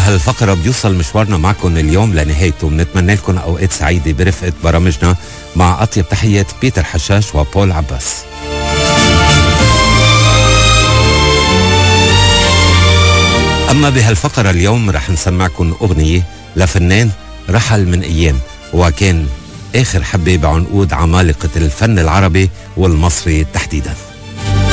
وبهالفقرة بيوصل مشوارنا معكم اليوم لنهايته. بنتمنى لكم أوقات سعيدة برفقة برامجنا مع أطيب تحيات بيتر حشاش وبول عباس. أما بهالفقرة اليوم رح نسمعكم أغنية لفنان رحل من أيام، وكان آخر حبة بعنقود عمالقة الفن العربي والمصري تحديداً.